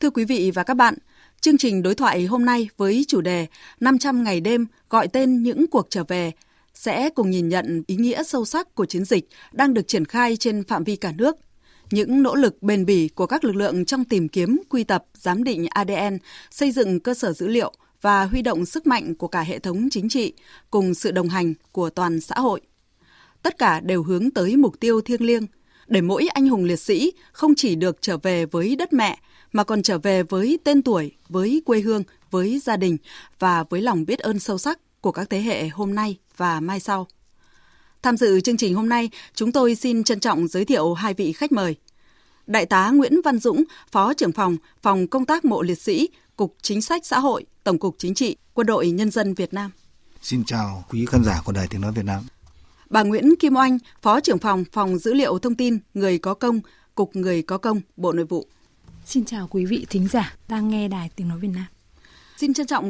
Thưa quý vị và các bạn, chương trình đối thoại hôm nay với chủ đề 500 ngày đêm gọi tên những cuộc trở về sẽ cùng nhìn nhận ý nghĩa sâu sắc của chiến dịch đang được triển khai trên phạm vi cả nước. Những nỗ lực bền bỉ của các lực lượng trong tìm kiếm, quy tập, giám định ADN, xây dựng cơ sở dữ liệu và huy động sức mạnh của cả hệ thống chính trị cùng sự đồng hành của toàn xã hội. Tất cả đều hướng tới mục tiêu thiêng liêng, để mỗi anh hùng liệt sĩ không chỉ được trở về với đất mẹ, mà còn trở về với tên tuổi, với quê hương, với gia đình và với lòng biết ơn sâu sắc của các thế hệ hôm nay và mai sau. Tham dự chương trình hôm nay, chúng tôi xin trân trọng giới thiệu hai vị khách mời. Đại tá Nguyễn Văn Dũng, Phó trưởng Phòng Công tác Mộ Liệt sĩ, Cục Chính sách Xã hội, Tổng cục Chính trị, Quân đội Nhân dân Việt Nam. Xin chào quý khán giả của Đài Tiếng nói Việt Nam. Bà Nguyễn Kim Oanh, Phó trưởng Phòng Dữ liệu Thông tin Người có công, Cục Người có công, Bộ Nội vụ. Xin chào quý vị thính giả đang nghe Đài Tiếng nói Việt Nam. Xin trân trọng